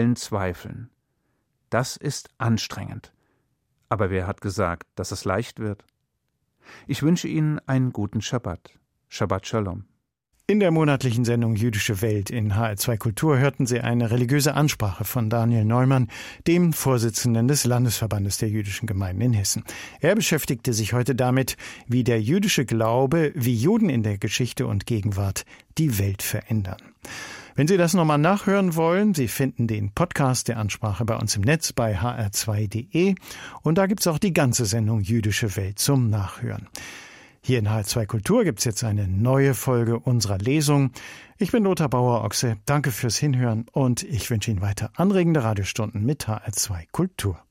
allen Zweifeln. Das ist anstrengend. Aber wer hat gesagt, dass es leicht wird? Ich wünsche Ihnen einen guten Schabbat. Shabbat Shalom. In der monatlichen Sendung Jüdische Welt in HR2 Kultur hörten Sie eine religiöse Ansprache von Daniel Neumann, dem Vorsitzenden des Landesverbandes der jüdischen Gemeinden in Hessen. Er beschäftigte sich heute damit, wie der jüdische Glaube, wie Juden in der Geschichte und Gegenwart die Welt verändern. Wenn Sie das nochmal nachhören wollen, Sie finden den Podcast der Ansprache bei uns im Netz bei hr2.de und da gibt's auch die ganze Sendung Jüdische Welt zum Nachhören. Hier in HR2 Kultur gibt's jetzt eine neue Folge unserer Lesung. Ich bin Lothar Bauer-Ochse. Danke fürs Hinhören und ich wünsche Ihnen weiter anregende Radiostunden mit HR2 Kultur.